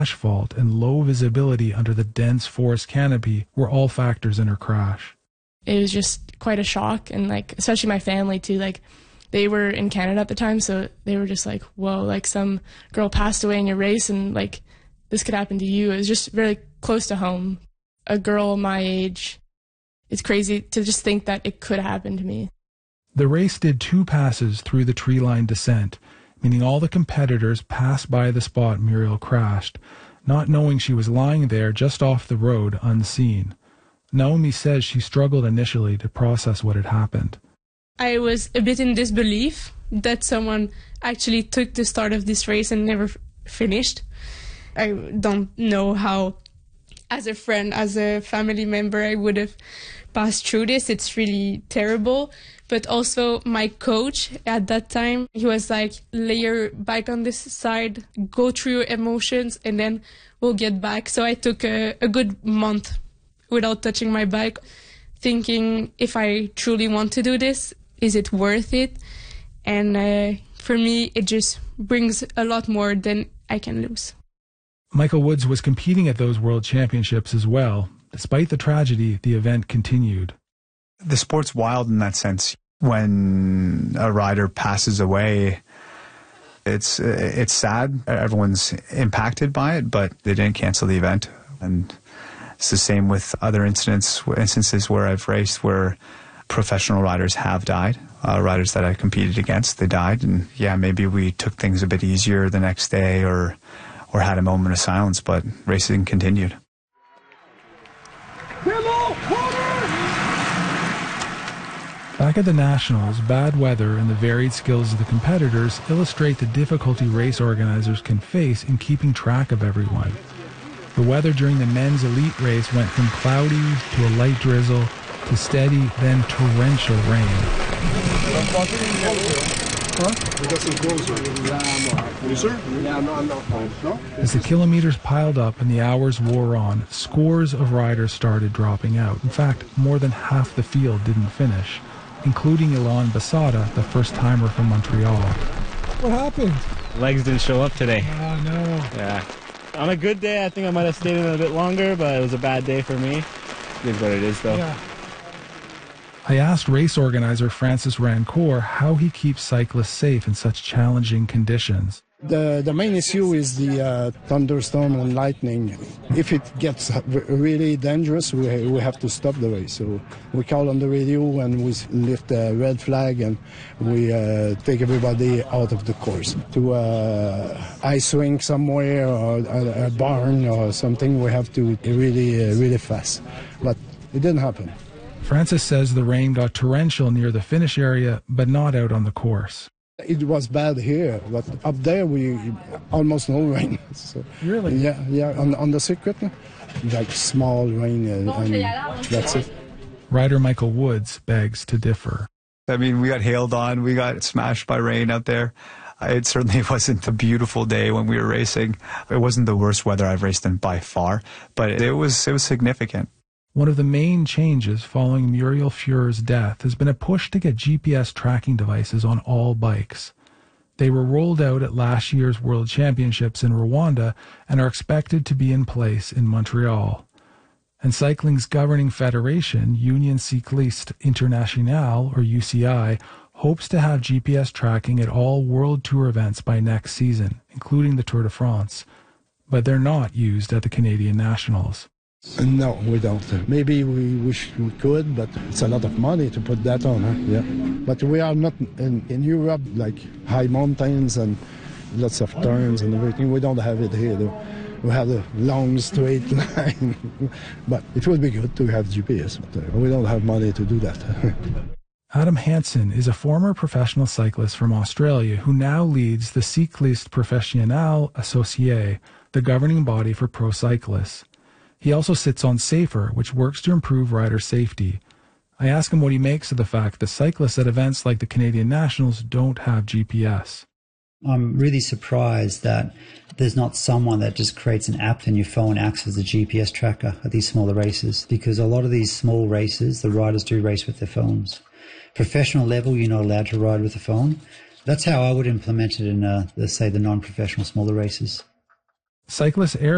asphalt and low visibility under the dense forest canopy were all factors in her crash. It was just quite a shock, and especially my family too, they were in Canada at the time, so they were just like, whoa, some girl passed away in your race, and this could happen to you. It was just very close to home. A girl my age, it's crazy to just think that it could happen to me. The race did 2 passes through the tree-line descent, meaning all the competitors passed by the spot Muriel crashed, not knowing she was lying there just off the road unseen. Naomi says she struggled initially to process what had happened. I was a bit in disbelief that someone actually took the start of this race and never finished. I don't know how, as a friend, as a family member, I would have passed through this. It's really terrible. But also my coach at that time, he was like, lay your bike on this side, go through your emotions, and then we'll get back. So I took a good month without touching my bike, thinking, if I truly want to do this, is it worth it? And for me, it just brings a lot more than I can lose. Michael Woods was competing at those World Championships as well. Despite the tragedy, the event continued. The sport's wild in that sense. When a rider passes away, it's sad. Everyone's impacted by it, but they didn't cancel the event. And it's the same with other instances where I've raced where professional riders have died. Riders that I competed against, they died. And yeah, maybe we took things a bit easier the next day or had a moment of silence, but racing continued. Back at the Nationals, bad weather and the varied skills of the competitors illustrate the difficulty race organizers can face in keeping track of everyone. The weather during the men's elite race went from cloudy to a light drizzle to steady, then torrential rain. As the kilometers piled up and the hours wore on, scores of riders started dropping out. In fact, more than half the field didn't finish, including Ilan Basada, the first-timer from Montreal. What happened? Legs didn't show up today. Oh, no. Yeah. On a good day, I think I might have stayed in a bit longer, but it was a bad day for me. It is what it is, though. Yeah. I asked race organizer Francis Rancourt how he keeps cyclists safe in such challenging conditions. The main issue is the thunderstorm and lightning. If it gets really dangerous, we have to stop the race. So we call on the radio and we lift the red flag and we take everybody out of the course. To ice rink somewhere or a barn or something, we have to really fast. But it didn't happen. Francis says the rain got torrential near the finish area, but not out on the course. It was bad here, but up there we almost no rain. So, really? Yeah. On the circuit, like small rain, and that's it. Rider Michael Woods begs to differ. I mean, we got hailed on, we got smashed by rain out there. It certainly wasn't a beautiful day when we were racing. It wasn't the worst weather I've raced in by far, but it was significant. One of the main changes following Muriel Furer's death has been a push to get GPS tracking devices on all bikes. They were rolled out at last year's World Championships in Rwanda and are expected to be in place in Montreal. And cycling's governing federation, Union Cycliste Internationale, or UCI, hopes to have GPS tracking at all World Tour events by next season, including the Tour de France. But they're not used at the Canadian Nationals. No, we don't. Maybe we wish we could, but it's a lot of money to put that on. Yeah, but we are not in Europe, like high mountains and lots of turns and everything. We don't have it here. We have a long straight line. But it would be good to have GPS, but we don't have money to do that. Adam Hansen is a former professional cyclist from Australia who now leads the Cycliste Professionnelle Associée, the governing body for pro cyclists. He also sits on SAFER, which works to improve rider safety. I ask him what he makes of the fact that cyclists at events like the Canadian Nationals don't have GPS. I'm really surprised that there's not someone that just creates an app and your phone acts as a GPS tracker at these smaller races, because a lot of these small races, the riders do race with their phones. Professional level, you're not allowed to ride with a phone. That's how I would implement it in, let's say, the non-professional smaller races. Cyclists Air